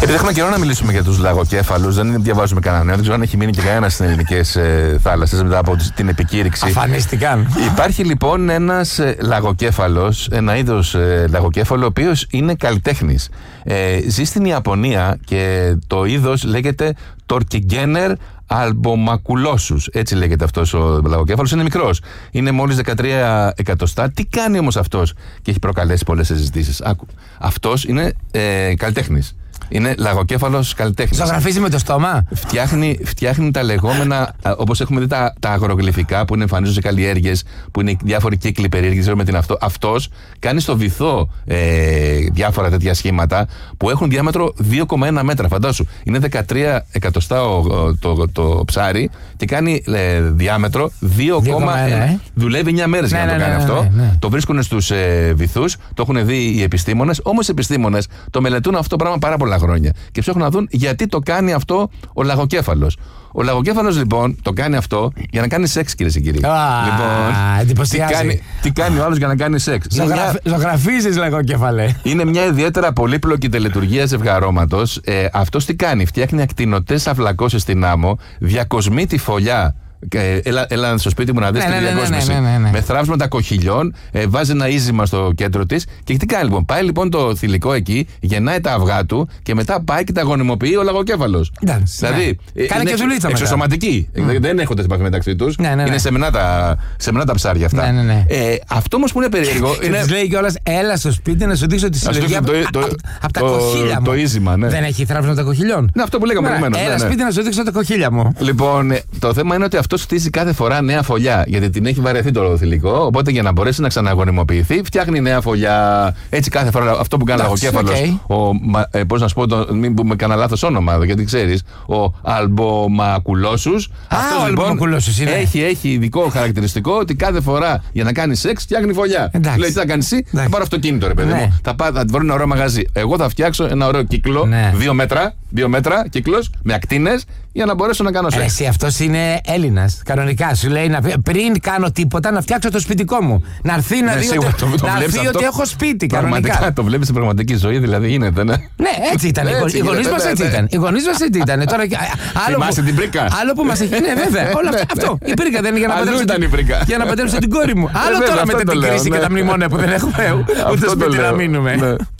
Επειδή έχουμε καιρό να μιλήσουμε για τους λαγοκέφαλους, δεν διαβάζουμε κανένα νέο, δεν ξέρω αν έχει μείνει και κανένα στις ελληνικές θάλασσες μετά από την επικήρυξη. Αφανίστηκαν. Υπάρχει λοιπόν ένας λαγοκέφαλος, ένα είδος λαγοκέφαλο, ο οποίος είναι καλλιτέχνης. Ζει στην Ιαπωνία και το είδος λέγεται Torquegener albomaculosus. Έτσι λέγεται αυτός ο λαγοκέφαλος. Είναι μικρός. Είναι μόλις 13 εκατοστά. Τι κάνει όμως αυτός και έχει προκαλέσει πολλές συζητήσεις. Αυτός είναι καλλιτέχνης. Είναι λαγοκέφαλος καλλιτέχνης. Ζωγραφίζει με το στόμα. Φτιάχνει τα λεγόμενα, όπως έχουμε δει τα αγρογλυφικά που εμφανίζονται σε καλλιέργειες, που είναι διάφοροι κύκλοι περίεργοι, με την αυτό. Αυτός κάνει στο βυθό διάφορα τέτοια σχήματα που έχουν διάμετρο 2,1 μέτρα. Φαντάσου, είναι 13 εκατοστά το ψάρι και κάνει διάμετρο 2,1. Δουλεύει 9 μέρες για να το κάνει αυτό. Το βρίσκουν στους βυθούς, το έχουν δει οι επιστήμονες. Όμως οι επιστήμονες το μελετούν αυτό πράγμα πάρα πολλά χρόνια και ψάχνουν να δουν γιατί το κάνει αυτό ο λαγοκέφαλος. Ο λαγοκέφαλος λοιπόν το κάνει αυτό για να κάνει σεξ, κυρίες και κύριοι. Λοιπόν, τι κάνει ο άλλος για να κάνει σεξ. Ζωγραφίζεις, λαγοκέφαλε. Είναι μια ιδιαίτερα πολύπλοκη τελετουργία ζευγαρώματος. Αυτός τι κάνει, φτιάχνει ακτινωτές αυλακώσεις στην άμμο, διακοσμεί τη φωλιά. Έλα στο σπίτι μου να δεις τη διακόσμηση. Με θράψματα κοχυλιών, βάζει ένα ίζημα στο κέντρο της και τι κάνει λοιπόν. Πάει λοιπόν το θηλυκό εκεί, γεννάει τα αυγά του και μετά πάει και τα γονιμοποιεί ο λαγοκέφαλος. Δηλαδή. Κάνει και ζουλίτσα. Εξωσωματική. Δεν έχονται επαφή μεταξύ τους. Είναι σεμνά τα ψάρια αυτά. Αυτό όμως που είναι περίεργο. Της λέει κιόλας, έλα στο σπίτι να σου δείξω τη συλλογή από τα κοχύλια μου. Το ίζημα, ναι. Δεν έχει θράψματα κοχυλιών. Ναι, αυτό που λέγαμε προηγουμένως. Έλα σπίτι να σου δείξω τα κοχύλια μου. Λοιπόν, το θέμα είναι ότι αυτός χτίζει κάθε φορά νέα φωλιά, γιατί την έχει βαρεθεί το θηλυκό. Οπότε για να μπορέσει να ξαναγονιμοποιηθεί, φτιάχνει νέα φωλιά. Έτσι κάθε φορά αυτό που κάνει ο λαγοκέφαλος. Πώς να σου πω, μην πούμε κανένα λάθος όνομα, γιατί ξέρεις. Ο αλμπομακουλόσους. Αυτό λοιπόν έχει ειδικό χαρακτηριστικό ότι κάθε φορά για να κάνει σεξ φτιάχνει φωλιά. Λέει τι θα κάνει εσύ, θα πάρω αυτοκίνητο, ρε παιδί μου. Θα βρω ένα ωραίο μαγαζί. Εγώ θα φτιάξω ένα ωραίο κύκλο, 2 μέτρα κύκλος, με ακτίνες, για να μπορέσω να κάνω σεξ. Εσύ αυτός είναι Έλληνας. Κανονικά σου λέει πριν κάνω τίποτα να φτιάξω το σπιτικό μου. Να έρθει να δει ότι έχω σπίτι. Πραγματικά το βλέπεις στην πραγματική ζωή, δηλαδή γίνεται, ναι. Ναι, έτσι ήταν. Οι γονείς μας έτσι ήταν. Θυμάσαι την πρίκα. Άλλο που μας έχει. Ναι, βέβαια. Όλο αυτό. Η πρίκα δεν είναι για να παντρέψω την κόρη μου. Άλλο τώρα μετά την κρίση και τα μνημόνια που δεν έχουμε ούτε σπίτι να μείνουμε.